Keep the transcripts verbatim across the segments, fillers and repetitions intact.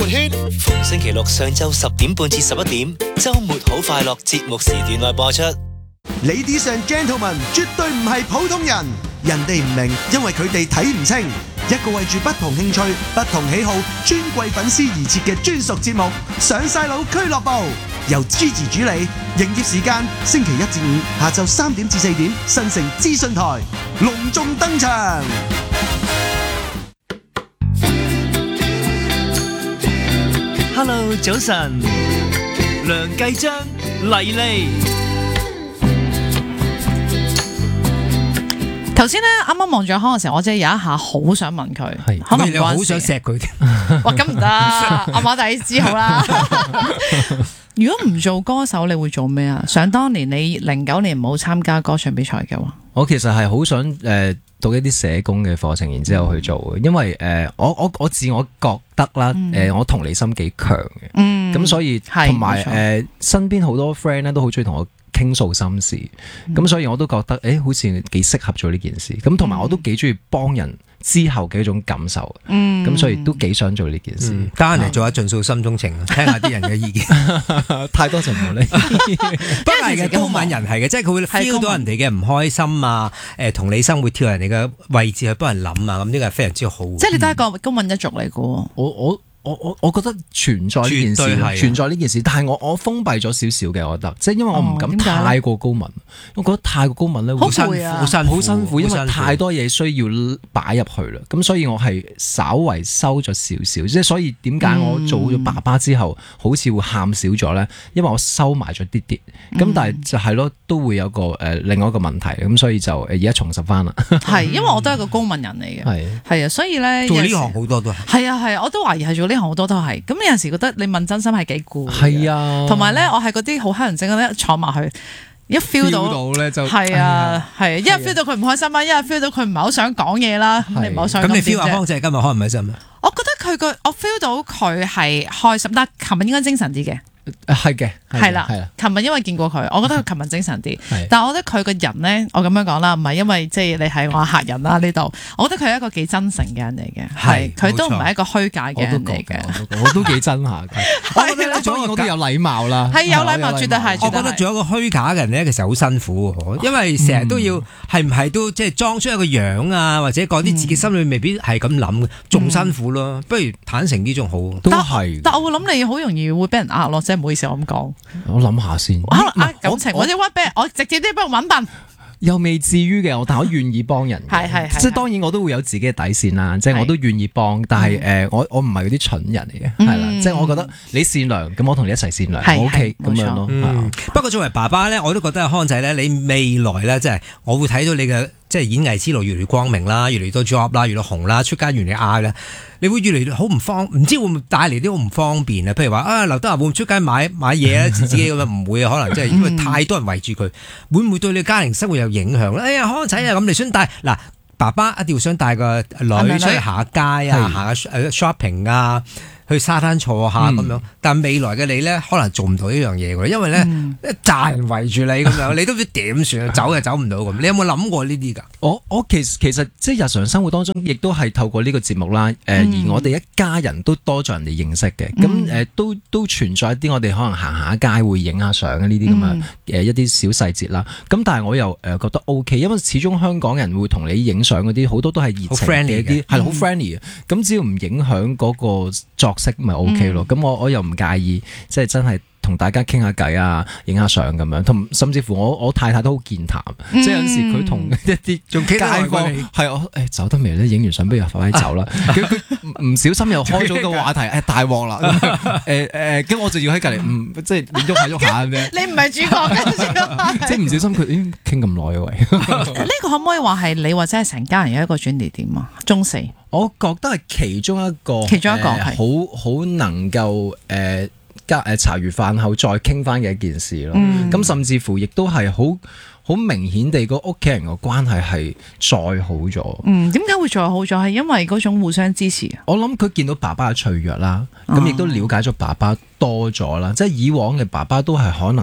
圈，逢星期六上晝十點半至十一點，周末好快樂節目時段內播出。 Ladies and gentlemen，絕對唔係普通人，人哋唔明，因為佢哋睇唔清。一個為住不同興趣、不同喜好、尊貴粉絲而設嘅專屬節目《上晒腦俱樂部》，由 Gigi 主理。營業時間星期一至五下晝三點至四點，新城資訊台隆重登場。 Hello， 早晨，梁繼章、黎莉。 頭先咧，啱啱望住康嘅時候，我真係有一下好想問佢， 係可能唔關事。 好想錫佢添。 哇，咁唔得，阿馬弟知好啦。如果唔做歌手，你會做咩啊？想當年你零九年冇參加歌唱比賽嘅話， 我其實係好想誒、呃、讀一啲社工嘅課程，然之後去做嘅，因為誒、呃、我我我自我覺得啦，誒、 嗯呃、我同理心幾強嘅，咁、 嗯、 所以同埋誒身邊好多 friend 咧都好中意同我傾訴心事，咁、嗯、所以我都覺得誒、欸、好似幾適合做呢件事，咁同埋我都幾中意幫人之後嘅一種感受，咁、嗯、所以都幾想做呢件事。 得閒嚟做下盡訴心中情，聽下啲人嘅意見。 太多就唔好理。 不過係嘅，高敏人係嘅，即係佢會 feel 到人哋嘅唔開心啊，誒同理心會跳人哋嘅位置去幫人諗啊，咁呢個係非常之好。 即係你都係一個高敏一族嚟嘅。我我。我我我覺得存在呢件事，存在呢件事，但係我我封閉咗少少嘅，我覺得，即係因為我唔敢太過高敏，哦、我覺得太過高敏咧好辛苦，好辛苦，辛苦因為太多嘢需要擺入去啦，咁所以我係稍為收咗少少，即係所以點解我做咗爸爸之後，嗯、好似會喊少咗咧？因為我收埋咗啲啲，咁、嗯、但係就係咯，都會有個誒、呃、另外一個問題，咁所以就誒而家重拾翻啦。 係，因為我都係一個高敏人嚟嘅，係係啊，所以咧做呢行好多都係，係啊係啊，我都懷疑係做呢。好多都係，咁有陣時覺得你問真心係幾攰， 係啊， 同埋咧，我係嗰啲好乞人憎咧，坐埋去一 feel 到咧就係啊，係一 feel 到佢唔開心啦，一 feel 到佢唔係好想講嘢啦，你唔係好想咁。 咁你 feel 下康姐今日開唔開心啊？ 我覺得佢個我 feel 到佢係開心，但係琴日應該精神啲嘅。 係嘅， 係啦，琴日因為見過佢，我覺得佢琴日精神啲。但係我覺得佢個人咧，我咁樣講啦，唔係因為即係你係我客人啦呢度，我覺得佢係一個幾真誠嘅人嚟嘅，係佢都唔係一個虛假嘅人嚟嘅。 我都幾真下，我覺得咧做一個都有禮貌啦， 係有禮貌，絕對係。 我覺得做一個虛假嘅人咧，其實好辛苦，因為成日都要係唔係都即係裝出一個樣啊，或者講啲自己心裏未必係咁諗嘅，仲辛苦咯。不如坦誠啲仲好。 都係， 但我會諗你好容易會俾人呃咯，即係唔好意思我咁講。 我諗下先， 可能呃感情或者屈俾我直接啲俾人搵笨， 又未至於嘅，我但我願意幫人， 係係係， 即係當然我都會有自己嘅底線啦，即係我都願意幫，但係誒我我唔係嗰啲蠢人嚟嘅，係啦，即係我覺得你善良，咁我同你一齊善良，我 OK 咁樣咯。 不過作為爸爸咧，我都覺得康仔咧，你未來咧，即係我會睇到你嘅即係演藝之路越嚟越光明啦，越嚟越多 job 啦，越嚟越紅啦，出街越嚟越嗌啦。你會越嚟越好唔方，唔知會唔會帶嚟啲好唔方便啊？譬如話啊，劉德華會唔會出街買買嘢咧？自己咁樣唔會啊，可能即係因為太多人圍住佢，會唔會對你家庭生活有影響咧？哎呀，康仔啊，咁你想帶嗱，爸爸一定要想帶個女出去行下街啊，行下 shopping 啊。去沙灘坐下咁樣，嗯、但未來嘅你咧，可能做唔到呢樣嘢㗎，因為咧、嗯、一紮人圍住你咁樣，你都唔知點算，走又走唔到咁。你有冇諗過呢啲㗎？ 我我其實其實即係日常生活當中，亦都係透過呢個節目啦。誒、呃，嗯、而我哋一家人都多咗人哋認識嘅，咁誒、嗯呃、都都存在一啲我哋可能行下街會影下相嘅呢啲咁嘅誒一啲小細節啦。咁但係我又誒覺得 OK，因為始終香港人會同你影相嗰啲好多都係熱情嘅一啲，係好 friendly 嘅。咁只要唔影響嗰個作息咪 OK 咯，咁、嗯、我我又唔介意，即係真係同大家傾下偈啊，影下相咁樣，同甚至乎我我太太都好健談，嗯、即係有陣時佢同一啲仲街坊係我誒走得未咧？影完相不如快啲走啦！佢佢唔小心又開咗個話題，誒大鑊啦！誒誒，咁我就要喺隔離，唔即係喐下喐下嘅。你唔係主角嘅， 即係唔小心佢已經傾咁耐嘅喂。 呢個可唔可以話係你或者係成家人有一個轉捩點啊？中四。 我覺得係其中一個， 其中一個係好好能夠誒加誒茶餘飯後再傾翻嘅一件事咯。咁、嗯、甚至乎亦都係好好明顯地，個屋企人個關係係再好咗。嗯， 點解會再好咗？係因為嗰種互相支持。 我諗佢見到爸爸嘅脆弱啦，咁亦都了解咗爸爸多咗啦。即係以往嘅爸爸都係可能係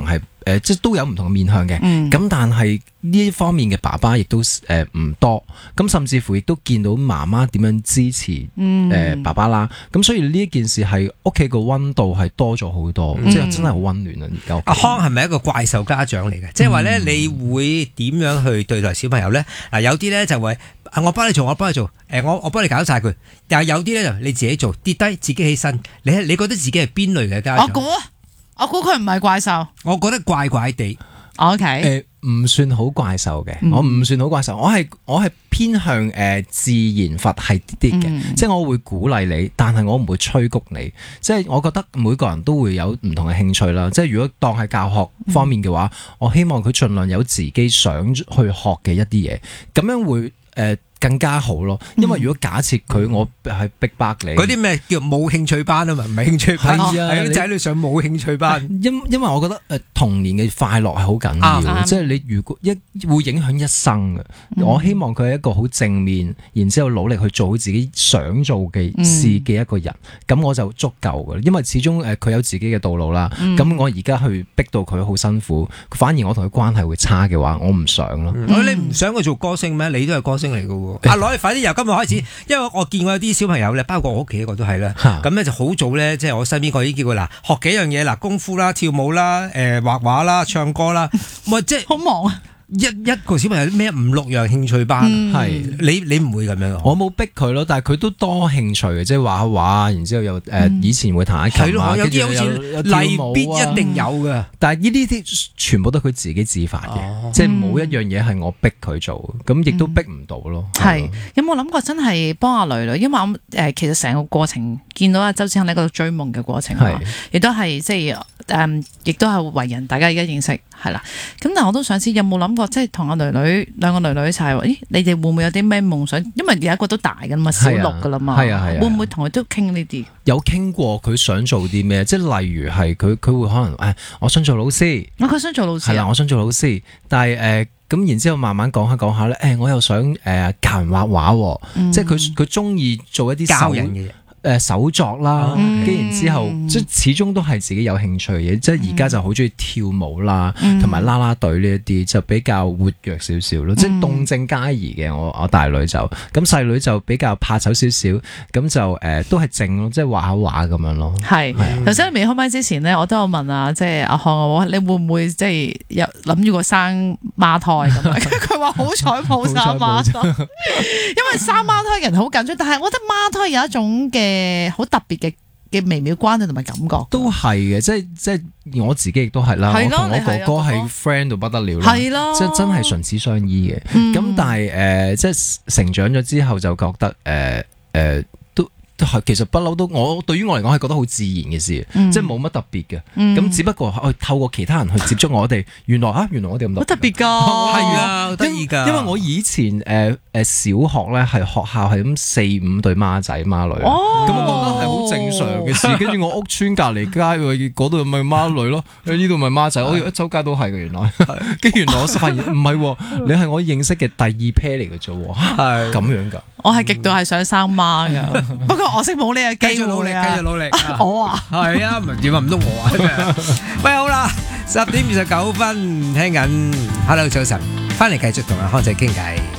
誒，即係都有唔同嘅面向嘅。咁、 嗯、 但係呢一方面嘅爸爸亦都誒唔多，咁甚至乎亦都見到媽媽點樣支持誒、 嗯呃、爸爸啦。咁所以呢一件事係屋企個溫度係多咗好多， 嗯、 即係真係好溫暖啊！而家阿康係咪一個怪獸家長嚟嘅？即係話咧，你會點樣去對待小朋友咧？嗱，有啲咧就會我幫你做，我幫你做，誒，我我幫你搞晒佢。但係有啲咧就你自己做，跌低自己起身。你你覺得自己係邊類嘅家長？ 我估我估佢唔係怪獸， 我覺得怪怪地。 O K， 誒唔算好怪獸嘅， 嗯、 我唔算好怪獸，我係我係偏向誒、呃、自然佛系啲嘅， 嗯、 即係我會鼓勵你，但係我唔會催谷你。即係我覺得每個人都會有唔同嘅興趣啦。即係如果當係教學方面嘅話，嗯、我希望佢盡量有自己想去學嘅一啲嘢，咁樣會誒。呃更加好咯，因為如果假設佢我係逼迫你， 嗰啲咩叫冇興趣班啊嘛，唔係興趣班，係啊，仔女上冇興趣班。 因因為我覺得誒童年嘅快樂係好緊要，即係你如果一會影響一生嘅。我希望佢係一個好正面，然之後努力去做好自己想做嘅事嘅一個人，咁我就足夠嘅。因為始終誒佢有自己嘅道路啦，咁我而家去逼到佢好辛苦，反而我同佢關係會差嘅話，我唔想咯。 你唔想佢做歌星咩？你都係歌星嚟嘅喎。阿女，快啲由今日開始，因為我見過有啲小朋友咧，包括我屋企一個都係啦，咁咧就好早咧，即係我身邊個已經叫佢嗱學幾樣嘢嗱，功夫啦、跳舞啦、誒畫畫啦、唱歌啦，咪即係好忙啊！ 一一個小朋友咩五六樣興趣班，係、嗯、你你唔會咁樣？ 我冇逼佢咯，但係佢都多興趣嘅，即係畫下畫，然之後又誒、呃嗯、以前會彈下琴啊，跟住有例必一定有嘅。 但係呢啲啲全部都係佢自己自發嘅，哦、即係冇一樣嘢係我逼佢做，咁亦都逼唔到咯。 係、嗯、有冇諗過真係幫阿女女？因為我誒、呃、其實成個過程見到阿周子肯喺嗰度追夢嘅過程，亦都係即係誒，亦都係為人大家而家認識係啦。咁但係我都想知有冇諗過？即係同阿女女兩個女女一齊，咦？你哋會唔會有啲咩夢想？因為有一個都大噶嘛，小六噶啦嘛， 係啊係啊， 會唔會同佢都傾呢啲？ 有傾過佢想做啲咩？即係例如係佢佢會可能誒，我想做老師。 我佢想做老師。係啦， 我想做老師，但係誒咁，然之後慢慢講下講下咧，誒我又想誒教人畫畫， 嗯、 即係佢佢中意做一啲教人嘅嘢。 誒手作啦，跟住、嗯、然之後即係始終都係自己有興趣嘅嘢，即係而家就好中意跳舞啦，同埋、嗯、啦啦隊呢一啲就比較活躍少少咯，嗯、即係動靜皆宜嘅。我我大女就咁，細女就比較怕醜少少，咁就誒、呃、都係靜咯，即係畫下畫咁樣咯。係頭先未開麥之前咧，我都有問啊，即係阿康我你會唔會即係有諗住個生孖胎咁？佢話好彩冇生孖胎，因為生孖胎人好緊張，但係我覺得孖胎有一種嘅。誒，好特別嘅嘅微妙關係同埋感覺， 都係嘅，即係即係我自己亦都係啦。我同我哥哥係 friend 到不得了啦，係咯，即係真係唇齒相依嘅。咁、嗯、但係誒、呃，即係成長咗之後就覺得誒誒。呃呃其實不嬲都，我對於我嚟講係覺得好自然嘅事，嗯、即係冇乜特別嘅。咁、嗯、只不過去透過其他人去接觸我哋，原來啊，原來我哋咁好特別噶， 係啊，好得意噶。 因為我以前誒誒、呃呃、小學咧係學校係咁四五對孖仔孖女，咁、哦、我覺得係好正常嘅事。跟住我屋村隔離街嗰度咪孖女咯，呢度咪孖仔，我一周街都係嘅原來。跟住原來我發現唔係，你係我認識嘅第二 pair 嚟嘅啫，係咁樣㗎。 我係極度係想生孖㗎，不過我識冇呢個機會啊！繼續努力，繼續努力。 我啊， 係啊，唔點啊，唔通我啊？喂，好啦，十點二十九分，聽緊 Hello 早晨，翻嚟繼續同阿康仔傾偈。